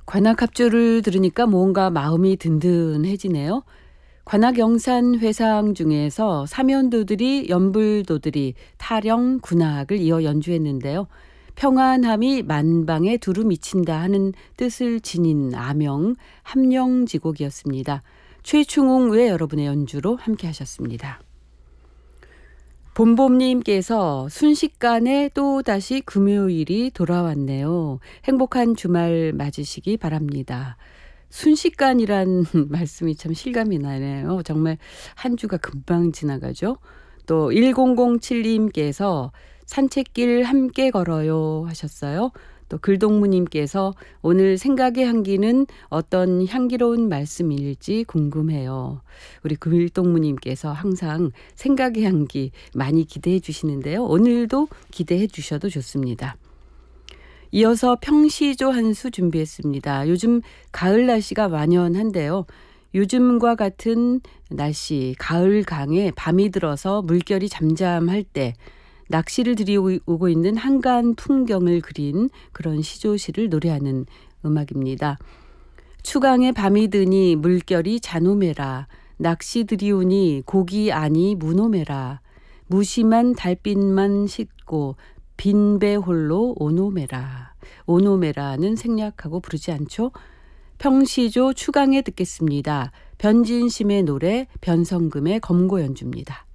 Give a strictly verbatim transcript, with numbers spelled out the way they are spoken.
관악합주를 들으니까 뭔가 마음이 든든해지네요. 관악영산 회상 중에서 사면도들이 연불도들이 타령 군악을 이어 연주했는데요. 평안함이 만방에 두루 미친다 하는 뜻을 지닌 아명 함령지곡이었습니다. 최충웅 외 여러분의 연주로 함께 하셨습니다. 봄봄님께서 순식간에 또다시 금요일이 돌아왔네요. 행복한 주말 맞으시기 바랍니다. 순식간이란 말씀이 참 실감이 나네요. 정말 한 주가 금방 지나가죠. 또 천칠님께서 산책길 함께 걸어요 하셨어요. 또 글동무님께서 오늘 생각의 향기는 어떤 향기로운 말씀일지 궁금해요. 우리 글동무님께서 항상 생각의 향기 많이 기대해 주시는데요. 오늘도 기대해 주셔도 좋습니다. 이어서 평시조 한 수 준비했습니다. 요즘 가을 날씨가 완연한데요. 요즘과 같은 날씨, 가을 강에 밤이 들어서 물결이 잠잠할 때 낚시를 들이오고 있는 한간 풍경을 그린 그런 시조시를 노래하는 음악입니다. 추강에 밤이 드니 물결이 잔오매라. 낚시 들이오니 고기 아니 무노매라. 무심한 달빛만 싣고 빈배 홀로 오노매라. 오노매라는 생략하고 부르지 않죠? 평시조 추강에 듣겠습니다. 변진심의 노래, 변성금의 검고 연주입니다.